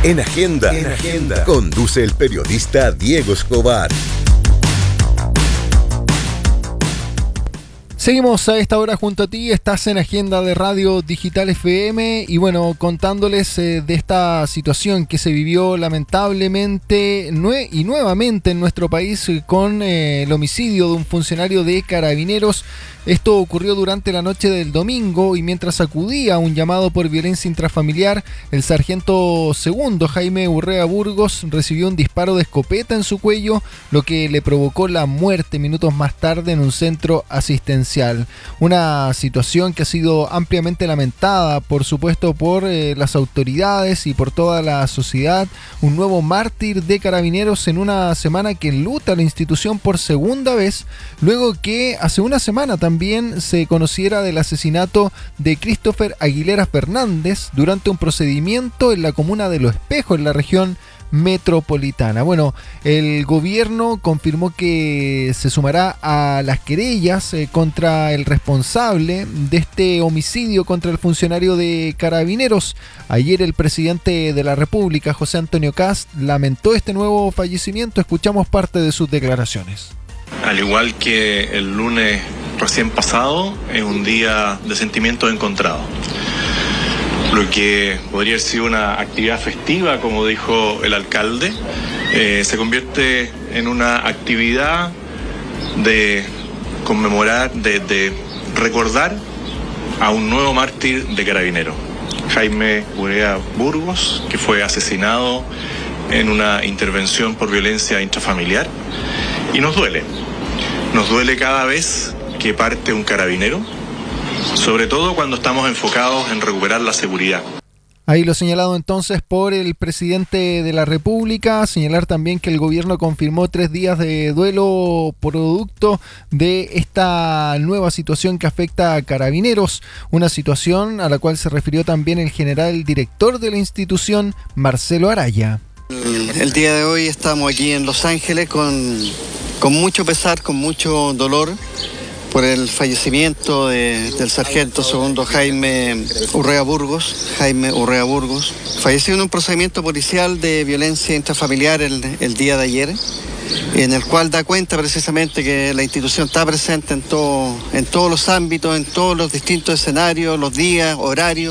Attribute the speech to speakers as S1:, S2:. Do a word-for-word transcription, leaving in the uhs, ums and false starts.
S1: En Agenda, en Agenda, conduce el periodista Diego Escobar.
S2: Seguimos a esta hora junto a ti, estás en Agenda de Radio Digital F M y bueno, contándoles eh, de esta situación que se vivió lamentablemente nue- y nuevamente en nuestro país eh, con eh, el homicidio de un funcionario de Carabineros. Esto ocurrió durante la noche del domingo y mientras acudía a un llamado por violencia intrafamiliar, el sargento segundo Jaime Urrea Burgos recibió un disparo de escopeta en su cuello, lo que le provocó la muerte minutos más tarde en un centro asistencial. Una situación que ha sido ampliamente lamentada, por supuesto, por eh, las autoridades y por toda la sociedad. Un nuevo mártir de Carabineros en una semana que enluta a la institución por segunda vez, luego que hace una semana también También se conociera del asesinato de Christopher Aguilera Fernández durante un procedimiento en la comuna de Los Espejos, en la región metropolitana. Bueno, el gobierno confirmó que se sumará a las querellas eh, contra el responsable de este homicidio contra el funcionario de Carabineros. Ayer el presidente de la República, José Antonio Kast, lamentó este nuevo fallecimiento. Escuchamos parte de sus declaraciones.
S3: Al igual que el lunes recién pasado, es un día de sentimientos encontrados. Lo que podría haber sido una actividad festiva, como dijo el alcalde, eh, se convierte en una actividad de conmemorar, de, de recordar a un nuevo mártir de Carabineros, Jaime Urrea Burgos, que fue asesinado en una intervención por violencia intrafamiliar. Y nos duele, nos duele cada vez que parte un carabinero, sobre todo cuando estamos enfocados en recuperar la seguridad.
S2: Ahí lo señalado entonces por el presidente de la República. Señalar también que el gobierno confirmó tres días de duelo producto de esta nueva situación que afecta a Carabineros, una situación a la cual se refirió también el general director de la institución, Marcelo Araya.
S4: El día de hoy estamos aquí en Los Ángeles con, con mucho pesar, con mucho dolor por el fallecimiento de, del sargento segundo Jaime Urrea Burgos, Jaime Urrea Burgos, falleció en un procedimiento policial de violencia intrafamiliar el, el día de ayer, en el cual da cuenta precisamente que la institución está presente en, todo, en todos los ámbitos, en todos los distintos escenarios, los días, horarios.